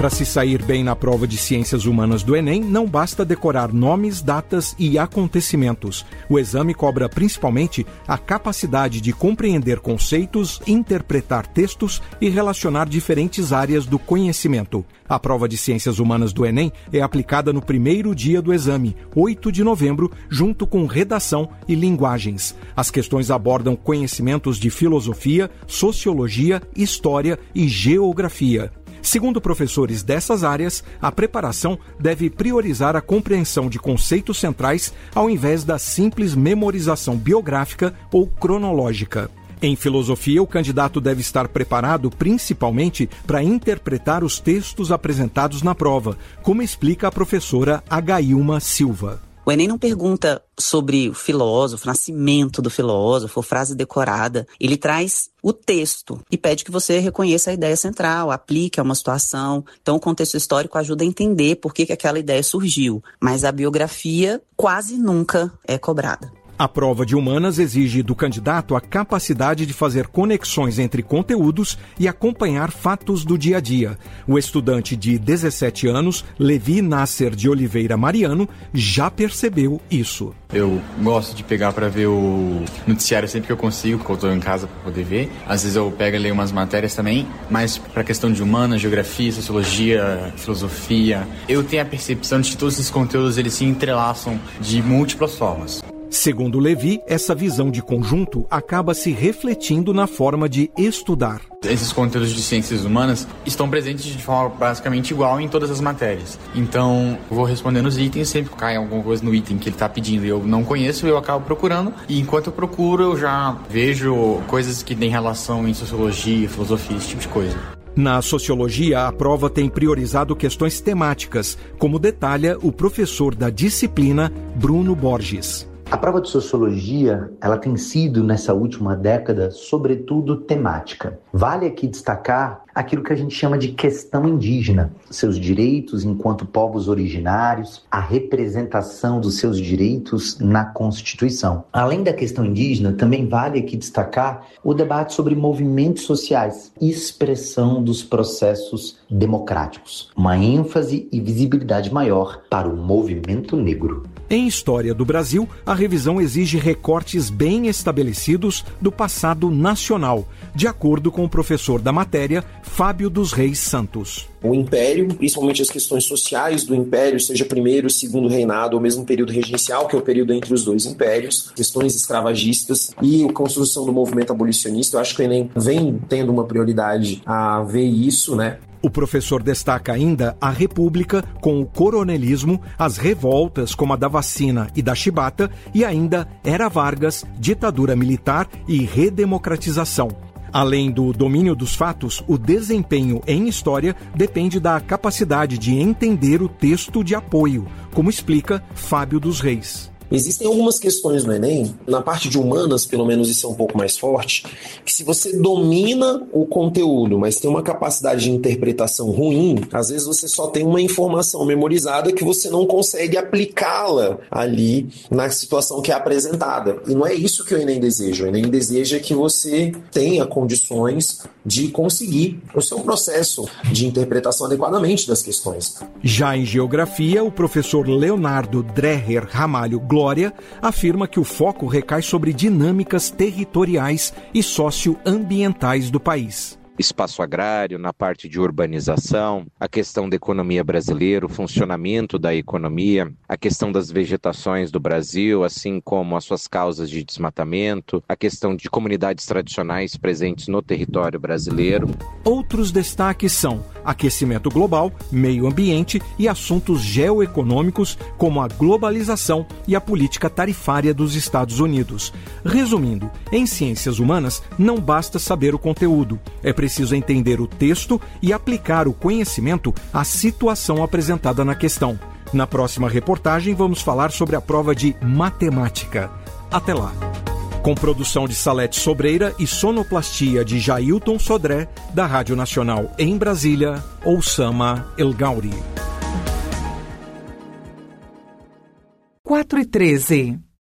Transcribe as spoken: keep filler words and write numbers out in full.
Para se sair bem na prova de Ciências Humanas do Enem, não basta decorar nomes, datas e acontecimentos. O exame cobra principalmente a capacidade de compreender conceitos, interpretar textos e relacionar diferentes áreas do conhecimento. A prova de Ciências Humanas do Enem é aplicada no primeiro dia do exame, oito de novembro, junto com redação e linguagens. As questões abordam conhecimentos de filosofia, sociologia, história e geografia. Segundo professores dessas áreas, a preparação deve priorizar a compreensão de conceitos centrais ao invés da simples memorização biográfica ou cronológica. Em filosofia, o candidato deve estar preparado principalmente para interpretar os textos apresentados na prova, como explica a professora Agailma Silva. O Enem não pergunta sobre o filósofo, o nascimento do filósofo, frase decorada. Ele traz o texto e pede que você reconheça a ideia central, aplique a uma situação. Então, o contexto histórico ajuda a entender por que que aquela ideia surgiu. Mas a biografia quase nunca é cobrada. A prova de humanas exige do candidato a capacidade de fazer conexões entre conteúdos e acompanhar fatos do dia a dia. O estudante de dezessete anos, Levi Nasser de Oliveira Mariano, já percebeu isso. Eu gosto de pegar para ver o noticiário sempre que eu consigo, porque eu estou em casa para poder ver. Às vezes eu pego e leio umas matérias também, mas para a questão de humanas, geografia, sociologia, filosofia, eu tenho a percepção de que todos esses conteúdos eles se entrelaçam de múltiplas formas. Segundo Levi, essa visão de conjunto acaba se refletindo na forma de estudar. Esses conteúdos de ciências humanas estão presentes de forma basicamente igual em todas as matérias. Então, eu vou respondendo os itens, sempre que cai alguma coisa no item que ele está pedindo e eu não conheço, eu acabo procurando. E enquanto eu procuro, eu já vejo coisas que têm relação em sociologia, filosofia, esse tipo de coisa. Na sociologia, a prova tem priorizado questões temáticas, como detalha o professor da disciplina, Bruno Borges. A prova de sociologia, ela tem sido, nessa última década, sobretudo temática. Vale aqui destacar aquilo que a gente chama de questão indígena, seus direitos enquanto povos originários, a representação dos seus direitos na Constituição. Além da questão indígena, também vale aqui destacar o debate sobre movimentos sociais e expressão dos processos democráticos. Uma ênfase e visibilidade maior para o movimento negro. Em História do Brasil, a revisão exige recortes bem estabelecidos do passado nacional, de acordo com o professor da matéria, Fábio dos Reis Santos. O Império, principalmente as questões sociais do Império, seja primeiro, segundo reinado ou mesmo período regencial, que é o período entre os dois impérios, questões escravagistas e a construção do movimento abolicionista, eu acho que o Enem vem tendo uma prioridade a ver isso, né? O professor destaca ainda a República com o coronelismo, as revoltas como a da vacina e da chibata e ainda Era Vargas, ditadura militar e redemocratização. Além do domínio dos fatos, o desempenho em história depende da capacidade de entender o texto de apoio, como explica Fábio dos Reis. Existem algumas questões no Enem, na parte de humanas, pelo menos isso é um pouco mais forte, que se você domina o conteúdo, mas tem uma capacidade de interpretação ruim, às vezes você só tem uma informação memorizada que você não consegue aplicá-la ali na situação que é apresentada. E não é isso que o Enem deseja. O Enem deseja que você tenha condições de conseguir o seu processo de interpretação adequadamente das questões. Já em Geografia, o professor Leonardo Dreher Ramalho Glória afirma que o foco recai sobre dinâmicas territoriais e socioambientais do país. Espaço agrário, na parte de urbanização, a questão da economia brasileira, o funcionamento da economia, a questão das vegetações do Brasil, assim como as suas causas de desmatamento, a questão de comunidades tradicionais presentes no território brasileiro. Outros destaques são aquecimento global, meio ambiente e assuntos geoeconômicos, como a globalização e a política tarifária dos Estados Unidos. Resumindo, em ciências humanas não basta saber o conteúdo, é preciso entender o texto e aplicar o conhecimento à situação apresentada na questão. Na próxima reportagem vamos falar sobre a prova de matemática. Até lá! Com produção de Salete Sobreira e sonoplastia de Jailton Sodré, da Rádio Nacional em Brasília, Oussama El Gauri. quatro e treze